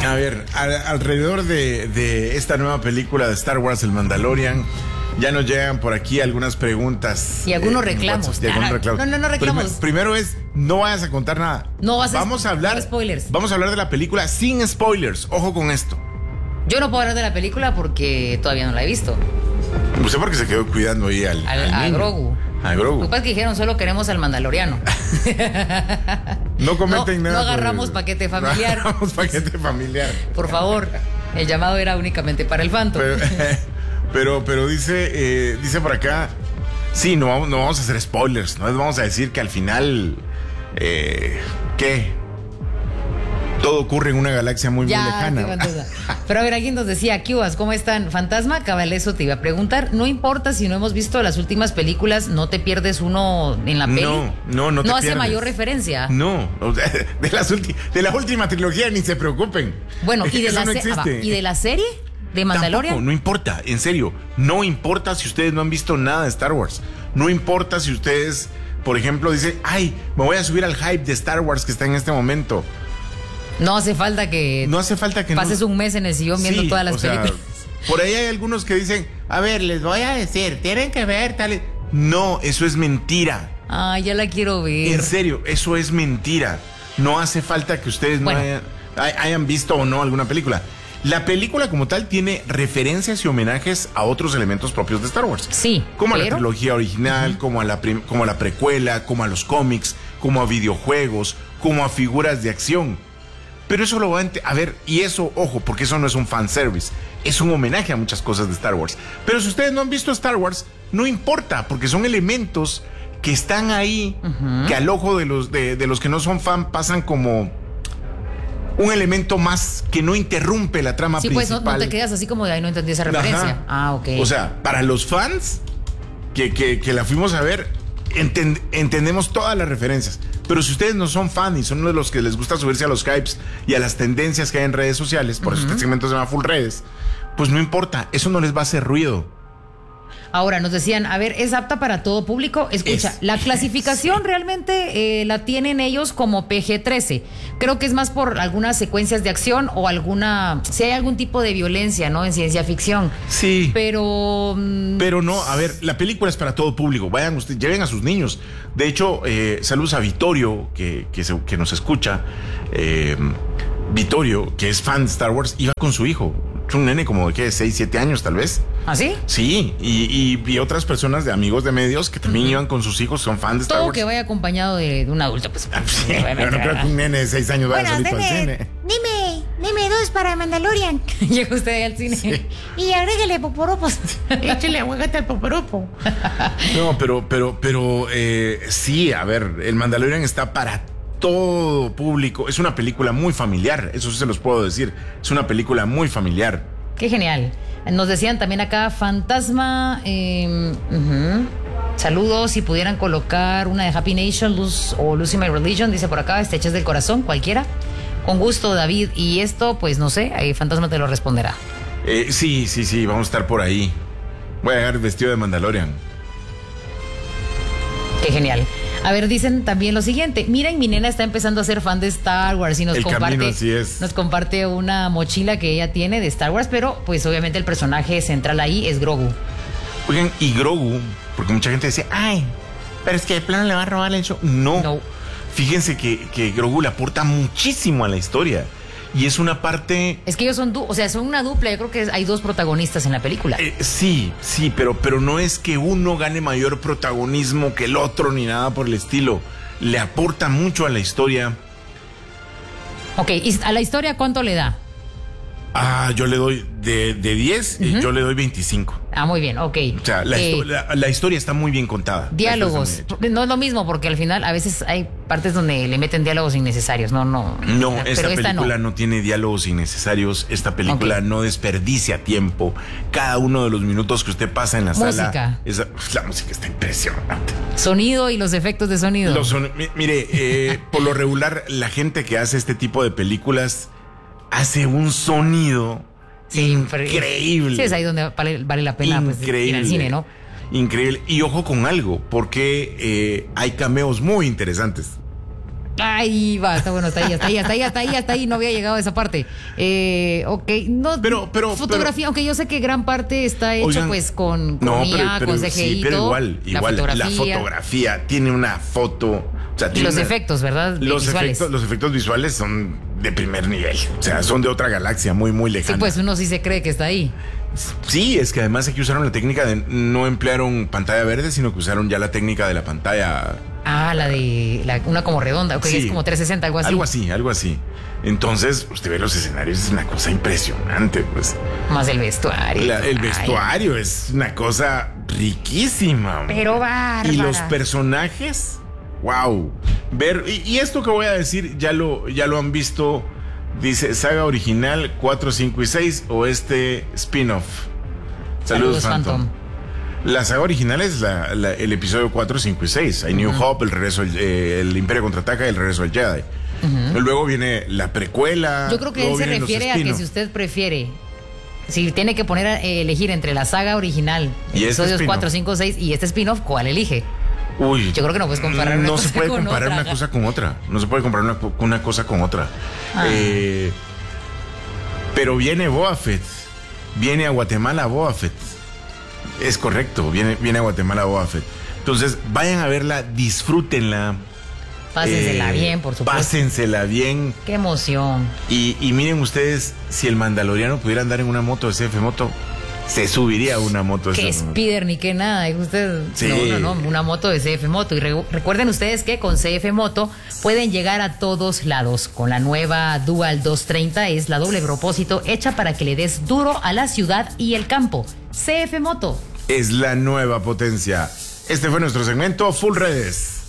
A ver, alrededor de esta nueva película de Star Wars, El Mandalorian, ya nos llegan por aquí algunas preguntas. Y algunos reclamos. No reclamos. Primero es, no vayas a contar nada. Vamos a hablar, no spoilers. Vamos a hablar de la película sin spoilers. Ojo con esto. Yo no puedo hablar de la película porque todavía no la he visto. ¿Usted por qué se quedó cuidando ahí al niño? Grogu? A Grogu. Lo que pasa es que dijeron solo queremos al Mandaloriano. No comenten nada. No agarramos paquete familiar. No agarramos paquete familiar. Por favor, el llamado era únicamente para el Phantom. Pero dice por acá, sí, no vamos a hacer spoilers, no les vamos a decir que al final, ¿qué? Todo ocurre en una galaxia muy lejana. Pero a ver, alguien nos decía, Cubas, ¿cómo están? Fantasma, cabal, eso te iba a preguntar. No importa si no hemos visto las últimas películas, no te pierdes uno en la peli. No te hace pierdes. Mayor referencia. No, de la última trilogía ni se preocupen. Bueno, ¿y de de la serie de Mandalorian? Tampoco, no importa, en serio, no importa si ustedes no han visto nada de Star Wars. No importa si ustedes, por ejemplo, dicen, ay, me voy a subir al hype de Star Wars que está en este momento. No hace falta que pases un mes en el sillón viendo todas las películas. Por ahí hay algunos que dicen, a ver, les voy a decir, tienen que ver tal. No, eso es mentira. Ya la quiero ver. En serio, eso es mentira. No hace falta que ustedes no hayan visto o no alguna película. La película como tal tiene referencias y homenajes a otros elementos propios de Star Wars. Sí. Como a la trilogía original, como a la precuela, como a los cómics, como a videojuegos, como a figuras de acción. Pero eso lo va a ver, y eso, ojo, porque eso no es un fanservice, es un homenaje a muchas cosas de Star Wars. Pero si ustedes no han visto Star Wars, no importa, porque son elementos que están ahí, que al ojo de los que no son fan pasan como un elemento más que no interrumpe la trama principal. Sí, pues no te quedas así como de ahí, no entendí esa referencia. Ok. O sea, para los fans que la fuimos a ver, entendemos todas las referencias. Pero si ustedes no son fan y son uno de los que les gusta subirse a los hypes y a las tendencias que hay en redes sociales, por eso este segmento se llama Full Redes, pues no importa, eso no les va a hacer ruido. Ahora, nos decían, a ver, ¿es apta para todo público? Escucha, la clasificación realmente la tienen ellos como PG-13. Creo que es más por algunas secuencias de acción o si hay algún tipo de violencia, ¿no? En ciencia ficción. Sí. Pero no, a ver, la película es para todo público. Vayan ustedes, lleven a sus niños. De hecho, saludos a Vittorio, que nos escucha. Vittorio, que es fan de Star Wars, iba con su hijo. Un nene como de 6, 7 años tal vez. ¿Ah, sí? Sí, y vi otras personas de amigos de medios que también iban con sus hijos, son fans de Star Wars. Todo que vaya acompañado de un adulto, pues. Sí, pero no creo que un nene de 6 años vaya solito al cine. Dime 2 para Mandalorian. Llega usted ahí al cine. Sí. Y agréguele poporopos. Échale aguacate al poporopo. No, pero sí, a ver, el Mandalorian está para todo público. Es una película muy familiar, eso sí se los puedo decir. Es una película muy familiar. Qué genial. Nos decían también acá, Fantasma, saludos, si pudieran colocar una de Happy Nation, Lucy My Religion, dice por acá, hechas del corazón, cualquiera. Con gusto, David. Y esto, pues no sé, Fantasma te lo responderá. Sí, vamos a estar por ahí. Voy a llegar vestido de Mandalorian. Qué genial. A ver, dicen también lo siguiente. Miren, mi nena está empezando a ser fan de Star Wars y nos comparte una mochila que ella tiene de Star Wars, pero pues obviamente el personaje central ahí es Grogu. Oigan, y Grogu, porque mucha gente decía, ay, pero es que de plano le va a robar el show. No. Fíjense que Grogu le aporta muchísimo a la historia. Y es una parte... Es que ellos son una dupla. Yo creo que hay 2 protagonistas en la película. Sí, pero no es que uno gane mayor protagonismo que el otro ni nada por el estilo. Le aporta mucho a la historia. Ok, ¿y a la historia cuánto le da? Yo le doy de 10, yo le doy 25. Muy bien, ok. O sea, la historia está muy bien contada. Diálogos. No es lo mismo, porque al final a veces hay partes donde le meten diálogos innecesarios. No, esta película no tiene diálogos innecesarios. Esta película no desperdicia tiempo. Cada uno de los minutos que usted pasa en la sala. La música está impresionante. Sonido y los efectos de sonido. Mire, por lo regular, la gente que hace este tipo de películas hace un sonido increíble. Sí, es ahí donde vale la pena ir al cine, ¿no? Increíble. Y ojo con algo, porque hay cameos muy interesantes. Ahí va, está bueno, hasta ahí, no había llegado a esa parte. Ok, no, pero fotografía, aunque yo sé que gran parte está hecho, oigan, pues con no, IA, con CGI, sí, pero todo. igual, la fotografía tiene una foto, o sea, y los efectos, ¿verdad? Los efectos visuales son de primer nivel, o sea, son de otra galaxia, muy, muy lejana. Sí, pues uno sí se cree que está ahí. Sí, es que además aquí usaron la técnica de no emplearon pantalla verde, sino que usaron ya la técnica de la pantalla. Una como redonda, que sí, es como 360, algo así. Algo así. Entonces, usted ve los escenarios, es una cosa impresionante, pues. Más el vestuario. El vestuario es una cosa riquísima. Pero bárbara. Y los personajes, wow. Y esto que voy a decir, ya lo han visto. Dice saga original 4, 5 y 6 o este spin-off. Saludos, Phantom. La saga original es el episodio 4, 5 y 6. Hay New Hope, el regreso, el Imperio Contraataca y el regreso al Jedi. Luego viene la precuela. Yo creo que él se refiere a que si usted prefiere, si tiene que elegir entre la saga original, y episodios 4, 5, 6 y este spin-off, ¿cuál elige? Uy, yo creo que no puedes comparar una cosa con otra. No se puede comparar una cosa con otra. No se puede comparar una cosa con otra. Pero viene Boba Fett. Viene a Guatemala Boba Fett. Es correcto, viene a Guatemala Boba Fett. Entonces, vayan a verla, disfrútenla. Pásensela bien, por supuesto. Pásensela bien. Qué emoción. Y miren ustedes, si el Mandaloriano pudiera andar en una moto de CF Moto, se subiría a una moto de CF Moto. Que Spider ni que nada, dijo usted. Sí. No, una moto de CF Moto. Y recuerden ustedes que con CF Moto pueden llegar a todos lados. Con la nueva Dual 230 es la doble propósito hecha para que le des duro a la ciudad y el campo. CF Moto. Es la nueva potencia. Este fue nuestro segmento Full Redes.